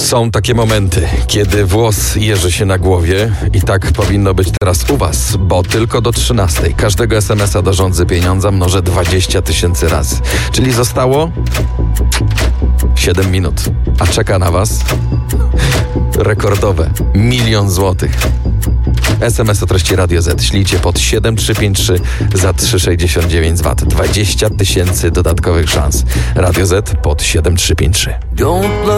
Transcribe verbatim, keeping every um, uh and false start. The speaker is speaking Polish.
Są takie momenty, kiedy włos jeży się na głowie i tak powinno być teraz u was, bo tylko do trzynastej każdego es em es a do rządzy pieniądza mnożę dwadzieścia tysięcy razy. Czyli zostało siedem minut, a czeka na was rekordowe milion złotych. es em es o treści Radio Z ślijcie pod siedem trzy pięć trzy za trzy sześćdziesiąt dziewięć złotych. dwadzieścia tysięcy dodatkowych szans. Radio Z pod siedem trzy pięć trzy.